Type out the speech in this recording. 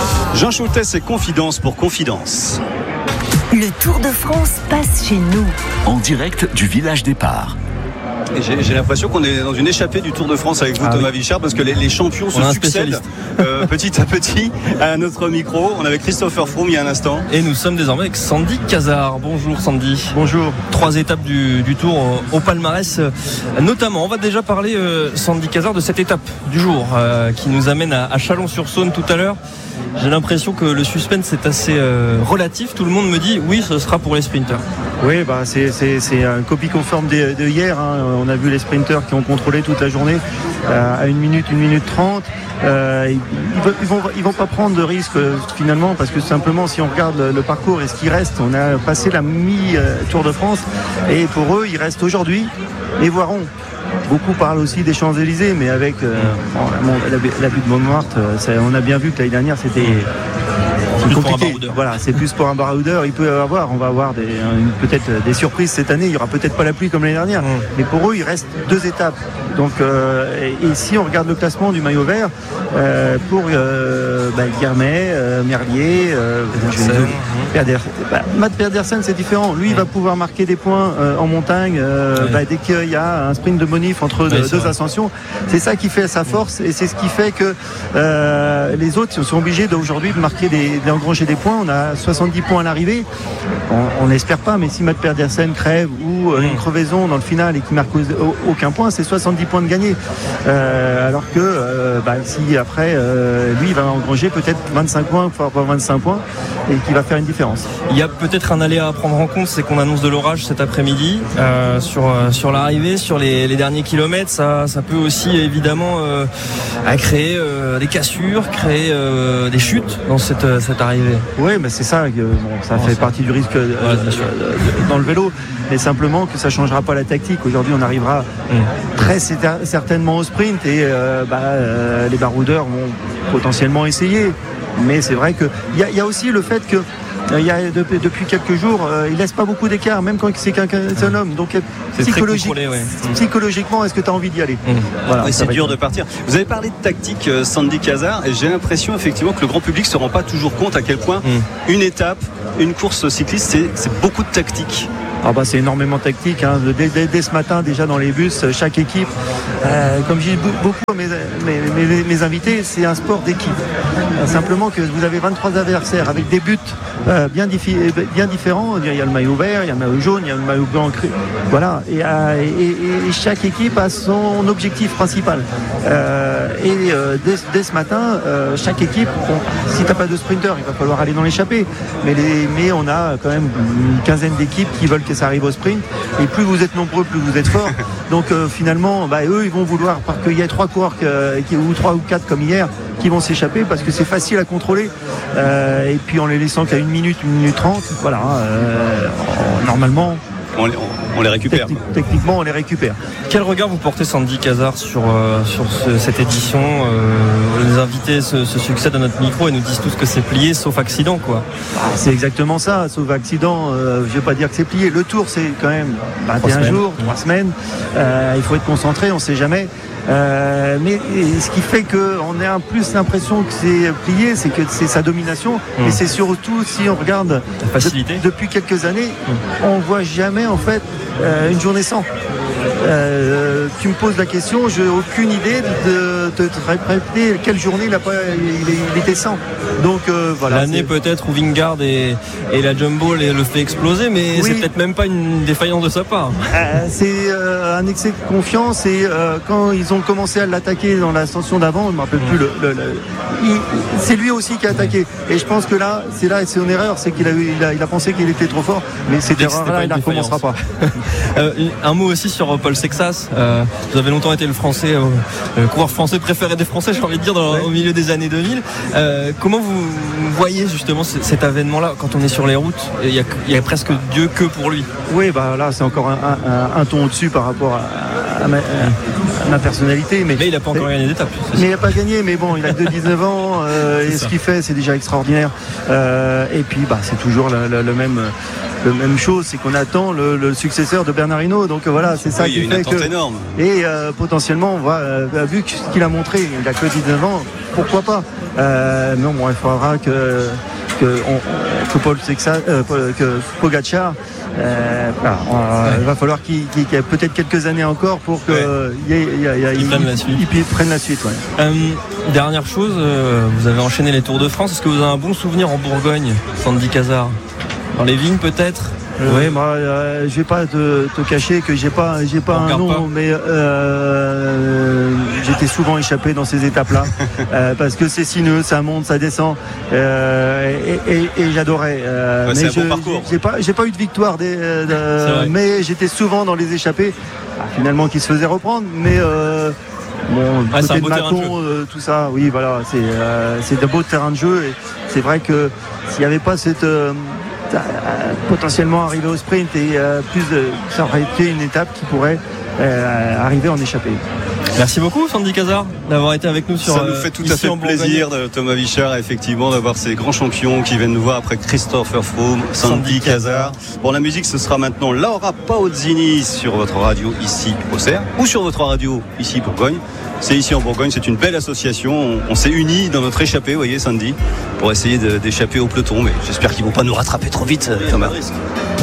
Jean Choultès et Confidence pour Confidence. Le Tour de France passe chez nous. En direct du village départ. Et j'ai l'impression qu'on est dans une échappée du Tour de France avec vous, Thomas Vichard, parce que les champions se succèdent petit à petit à notre micro. On avait Christopher Froome il y a un instant. Et nous sommes désormais avec Sandy Cazard. Bonjour Sandy. Bonjour. 3 étapes du Tour au palmarès. Notamment, on va déjà parler, Sandy Cazard, de cette étape du jour qui nous amène à Chalon-sur-Saône tout à l'heure. J'ai l'impression que le suspense est assez relatif. Tout le monde me dit oui, ce sera pour les sprinters. Oui, c'est un copie conforme de hier. On a vu les sprinters qui ont contrôlé toute la journée à 1 minute 30. Ils vont pas prendre de risques finalement, parce que simplement si on regarde le parcours et ce qui reste, on a passé la mi-Tour de France et pour eux il reste aujourd'hui et Voiron. Beaucoup parlent aussi des Champs-Élysées, mais avec l'abus de Montmartre, on a bien vu que l'année dernière c'était compliqué. Voilà, c'est plus pour un baroudeur. On va avoir peut-être des surprises cette année. Il n'y aura peut-être pas la pluie comme l'année dernière, mais pour eux il reste 2 étapes. Donc et si on regarde le classement du maillot vert, pour Guermet, Merlier, Matt Pedersen, c'est différent. Lui il va pouvoir marquer des points en montagne dès qu'il y a un sprint de bonif entre deux ascensions. C'est ça qui fait sa force et c'est ce qui fait que les autres sont obligés d'aujourd'hui de marquer d'engranger des points. On a 70 points à l'arrivée. On n'espère pas, mais si Matt Pedersen crève ou une crevaison dans le final et qui marque aucun point, c'est 70 points de gagné. Alors que si après lui il va engranger peut-être 25 points, voire 25 points, et qui va faire une différence. Il y a peut-être un aléa à prendre en compte, c'est qu'on annonce de l'orage cet après-midi sur l'arrivée, sur les derniers kilomètres. Ça peut aussi évidemment créer des cassures, créer des chutes dans cette arrivée. Oui, mais c'est ça. Ça fait partie du risque dans le vélo, mais simplement que ça ne changera pas la tactique. Aujourd'hui, on arrivera très certainement au sprint et les baroudeurs vont potentiellement essayer. Mais c'est vrai qu'il y a aussi le fait que depuis quelques jours, il laisse pas beaucoup d'écart, même quand c'est qu'un seul homme. Donc psychologiquement, est-ce que tu as envie d'y aller? Voilà, c'est dur de partir. Vous avez parlé de tactique, Sandy Cazard, et j'ai l'impression effectivement que le grand public se rend pas toujours compte à quel point une étape, une course cycliste, c'est beaucoup de tactique. C'est énormément tactique. Dès ce matin, déjà dans les bus, chaque équipe, comme je dis beaucoup à mes invités, c'est un sport d'équipe. Simplement que vous avez 23 adversaires avec des buts bien différents. Il y a le maillot vert, il y a le maillot jaune, il y a le maillot blanc. Voilà. Et chaque équipe a son objectif principal. Dès ce matin, chaque équipe, si tu n'as pas de sprinter, il va falloir aller dans l'échappée. Mais on a quand même une quinzaine d'équipes qui veulent que ça arrive au sprint, et plus vous êtes nombreux, plus vous êtes forts. Donc finalement eux ils vont vouloir, parce qu'il y a 3 coureurs ou 3 ou 4 comme hier qui vont s'échapper parce que c'est facile à contrôler, et puis en les laissant qu'à 1 minute 30, voilà, normalement on les récupère. Techniquement, on les récupère. Quel regard vous portez, Sandy Cazard, sur cette édition? Les invités se succèdent à notre micro et nous disent tous que c'est plié, sauf accident, quoi. C'est exactement ça, sauf accident. Je ne vais pas dire que c'est plié. Le Tour, c'est quand même 21 jours, 3 semaines. Il faut être concentré, on ne sait jamais. Mais ce qui fait qu'on a plus l'impression que c'est plié, c'est que c'est sa domination. Mais c'est surtout, si on regarde la facilité. Depuis quelques années, on ne voit jamais en fait une journée sans. Tu me poses la question, j'ai aucune idée de te répéter quelle journée il était sans. Donc voilà. L'année peut-être où Vingegaard et la Jumbo le fait exploser, mais c'est peut-être même pas une défaillance de sa part. C'est un excès de confiance, et quand ils ont commencé à l'attaquer dans l'ascension d'avant, je ne me rappelle plus c'est lui aussi qui a attaqué. Et je pense que c'est son erreur, c'est qu'il a pensé qu'il était trop fort, mais cette erreur-là, il ne recommencera pas. Un mot aussi sur Paul Sexas. Vous avez longtemps été le coureur français préféré des Français, j'ai envie de dire, au milieu des années 2000. Comment vous voyez justement cet avènement-là quand on est sur les routes? Il y a presque Dieu que pour lui. Oui, là c'est encore un ton au-dessus par rapport ma personnalité. Mais il n'a pas encore gagné d'étape. Mais il n'a pas gagné, mais bon, il a que 19 ans et ce qu'il fait, c'est déjà extraordinaire. Et puis, c'est toujours le même chose, c'est qu'on attend le successeur de Bernard Hinault. Donc voilà, c'est ça qui fait que énorme. Et potentiellement, on va, vu ce qu'il a montré, il a que 19 ans, pourquoi pas. Non, bon, il faudra que Pogacar, il va falloir qu'il y ait peut-être quelques années encore pour qu'il prenne la suite. Ouais. Dernière chose, vous avez enchaîné les Tours de France. Est-ce que vous avez un bon souvenir en Bourgogne, Sandy Cazard? Dans les vignes peut-être? Oui, moi, je vais pas te cacher que j'ai pas un nom, mais j'étais souvent échappé dans ces étapes-là parce que c'est sinueux, ça monte, ça descend, et j'adorais. Mais c'est un bon parcours. J'ai pas eu de victoire, mais j'étais souvent dans les échappées, finalement qui se faisaient reprendre, mais. Côté de Mâcon, tout ça, oui, voilà, c'est de beaux terrains de jeu, et c'est vrai que s'il n'y avait pas cette potentiellement arriver au sprint et ça aurait été une étape qui pourrait arriver en échappée. Merci beaucoup Sandy Cazard d'avoir été avec nous Ça nous fait tout à fait plaisir Thomas Vichard effectivement d'avoir ces grands champions qui viennent nous voir après Christopher Froome, Sandy Cazard. Bon, la musique ce sera maintenant Laura Pausini sur votre radio ici au Cerf ou sur votre radio ici Bourgogne. C'est ici en Bourgogne, c'est une belle association. On s'est unis dans notre échappée, vous voyez Sandy, pour essayer d'échapper au peloton, mais j'espère qu'ils vont pas nous rattraper trop vite, Thomas.